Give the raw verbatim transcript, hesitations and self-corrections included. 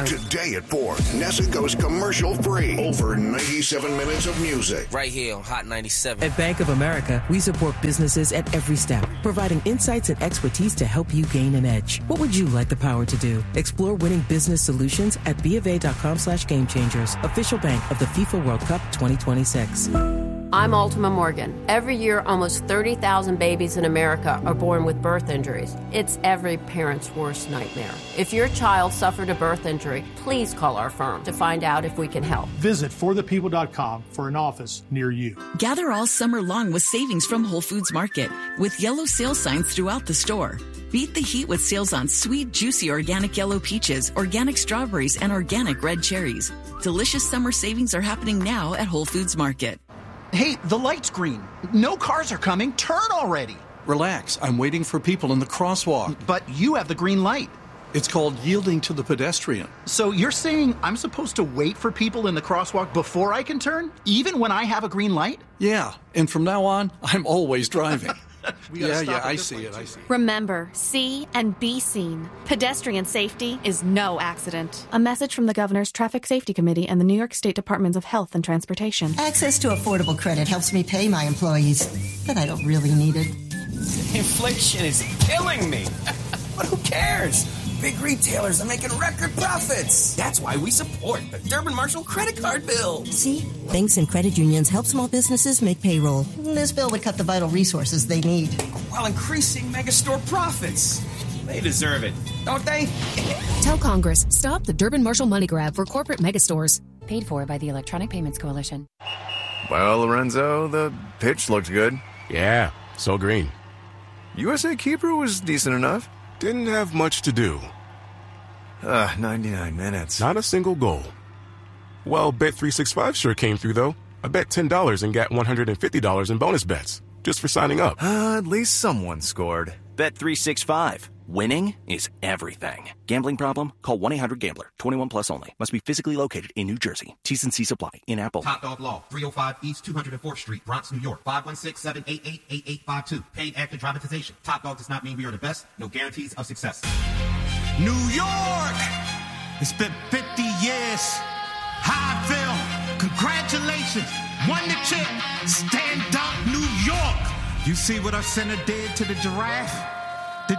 Today at four, Nessa goes commercial free. Over ninety-seven minutes of music. Right here on Hot ninety-seven. At Bank of America, we support businesses at every step, providing insights and expertise to help you gain an edge. What would you like the power to do? Explore winning business solutions at bofa.com slash game changers. Official bank of the FIFA World Cup twenty twenty-six. I'm Altima Morgan. Every year, almost thirty thousand babies in America are born with birth injuries. It's every parent's worst nightmare. If your child suffered a birth injury, please call our firm to find out if we can help. Visit for the people dot com for an office near you. Gather all summer long with savings from Whole Foods Market with yellow sale signs throughout the store. Beat the heat with sales on sweet, juicy organic yellow peaches, organic strawberries, and organic red cherries. Delicious summer savings are happening now at Whole Foods Market. Hey, the light's green. No cars are coming. Turn already. Relax. I'm waiting for people in the crosswalk. But you have the green light. It's called yielding to the pedestrian. So you're saying I'm supposed to wait for people in the crosswalk before I can turn, even when I have a green light? Yeah, and from now on, I'm always driving. yeah, yeah, I see it, I see it. Remember, see and be seen. Pedestrian safety is no accident. A message from the Governor's Traffic Safety Committee and the New York State Departments of Health and Transportation. Access to affordable credit helps me pay my employees, but I don't really need it. Inflation is killing me. But who cares? Big retailers are making record profits. That's why we support the Durbin Marshall credit card bill. See? Banks and credit unions help small businesses make payroll. This bill would cut the vital resources they need, while increasing megastore profits. They deserve it, don't they? Tell Congress, stop the Durbin Marshall money grab for corporate megastores. Paid for by the Electronic Payments Coalition. Well, Lorenzo, the pitch looked good. Yeah, so green. U S A keeper was decent enough. Didn't have much to do. Uh, ninety-nine minutes. Not a single goal. Well, Bet three sixty-five sure came through, though. I bet ten dollars and got one hundred fifty dollars in bonus bets, just for signing up. Uh, at least someone scored. Bet three sixty-five. Winning is everything. Gambling problem? Call one eight hundred gambler. twenty-one plus only. Must be physically located in New Jersey. T's and C's apply. In Apple. Top Dog Law. three oh five East two hundred fourth Street, Bronx, New York. five one six, seven eight eight, eight eight five two. Paid after dramatization. Top Dog does not mean we are the best. No guarantees of success. New York! It's been fifty years. How I feel. Congratulations. Won the chip. Stand up, New York. You see what our center did to the giraffe?